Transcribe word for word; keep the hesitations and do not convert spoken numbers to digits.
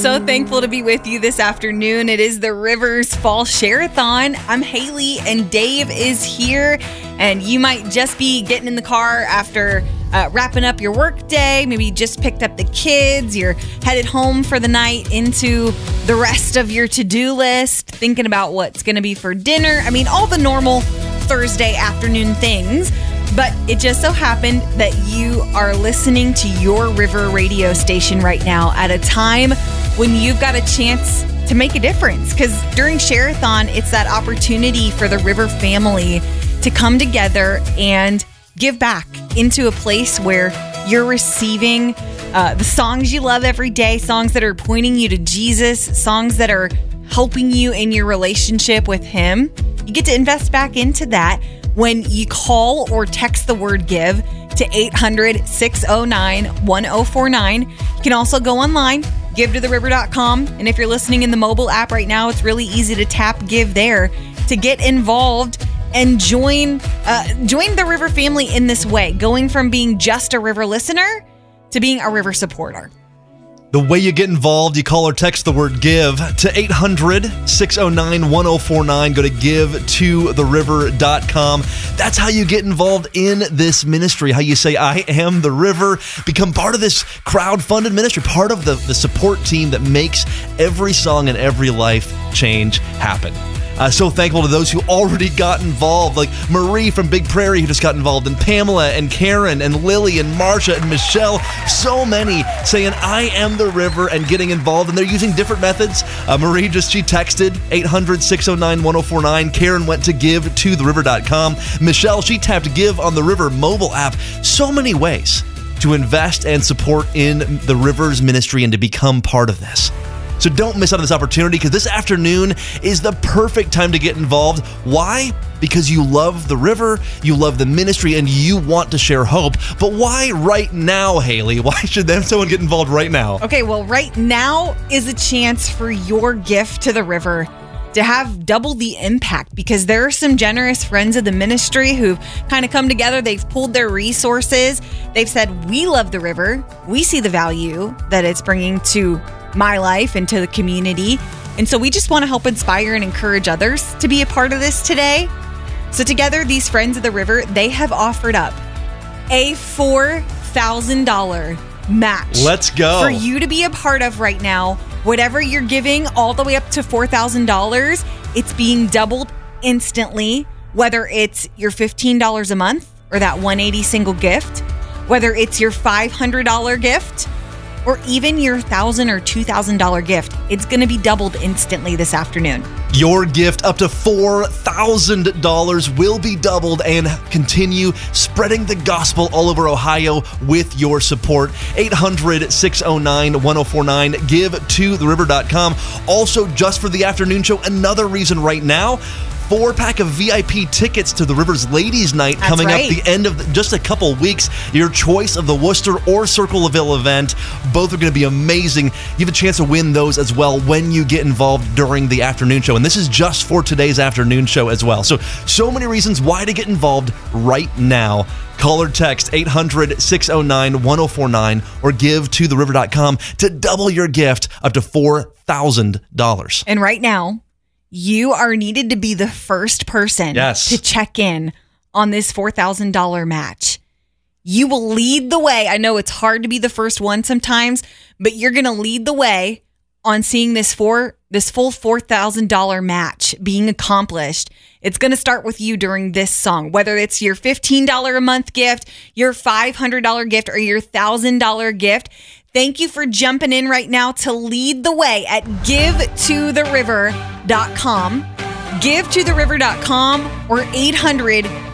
so thankful to be with you this afternoon. It is the Rivers Fall Share-a-thon. I'm Haley and Dave is here, and you might just be getting in the car after uh, wrapping up your work day. Maybe you just picked up the kids. You're headed home for the night into the rest of your to-do list, thinking about what's going to be for dinner. I mean, all the normal Thursday afternoon things. But it just so happened that you are listening to your River radio station right now at a time when you've got a chance to make a difference. Because during Share-a-thon, it's that opportunity for the River family to come together and give back into a place where you're receiving uh, the songs you love every day, songs that are pointing you to Jesus, songs that are helping you in your relationship with Him. You get to invest back into that when you call or text the word GIVE to eight hundred, six oh nine, one oh four nine. You can also go online, give to the river dot com. And if you're listening in the mobile app right now, it's really easy to tap GIVE there to get involved and join, uh, join the River family in this way, going from being just a River listener to being a River supporter. The way you get involved, you call or text the word GIVE to eight hundred, six oh nine, one oh four nine. Go to give to the river dot com. That's how you get involved in this ministry. How you say, I am the River. Become part of this crowd-funded ministry, part of the, the support team that makes every song and every life change happen. Uh, so thankful to those who already got involved, like Marie from Big Prairie, who just got involved, and Pamela and Karen and Lily and Marsha and Michelle. So many saying, I am the River, and getting involved. And they're using different methods. Uh, Marie just, she texted eight hundred, six oh nine, one oh four nine. Karen went to give to the river dot com. Michelle, she tapped give on the River mobile app. So many ways to invest and support in the River's ministry and to become part of this. So don't miss out on this opportunity, because this afternoon is the perfect time to get involved. Why? Because you love the River, you love the ministry, and you want to share hope. But why right now, Haley? Why should then someone get involved right now? Okay, well, right now is a chance for your gift to the River to have double the impact, because there are some generous friends of the ministry who've kind of come together. They've pulled their resources. They've said, we love the River. We see the value that it's bringing to my life and to the community. And so we just want to help inspire and encourage others to be a part of this today. So together, these friends of the River, they have offered up a four thousand dollars match. Let's go. For you to be a part of right now. Whatever you're giving, all the way up to four thousand dollars, it's being doubled instantly, whether it's your fifteen dollars a month or that one hundred eighty dollars single gift, whether it's your five hundred dollars gift, or even your one thousand dollars or two thousand dollars gift. It's going to be doubled instantly this afternoon. Your gift up to four thousand dollars will be doubled, and continue spreading the gospel all over Ohio with your support. eight hundred, six oh nine, one oh four nine. Give to the river dot com. Also, just for the afternoon show, another reason right now, four-pack of V I P tickets to the River's Ladies Night. That's coming right. up the end of the, just a couple weeks. Your choice of the Worcester or Circleville event. Both are going to be amazing. You have a chance to win those as well when you get involved during the afternoon show. And this is just for today's afternoon show as well. So, so many reasons why to get involved right now. Call or text eight hundred, six oh nine, one oh four nine or give to the river dot com to double your gift up to four thousand dollars. And right now, you are needed to be the first person yes. to check in on this four thousand dollars match. You will lead the way. I know it's hard to be the first one sometimes, but you're going to lead the way on seeing this four, this full four thousand dollars match being accomplished. It's going to start with you during this song, whether it's your fifteen dollars a month gift, your five hundred dollars gift, or your one thousand dollars gift. Thank you for jumping in right now to lead the way at give to the river dot com. give to the river dot com or eight hundred,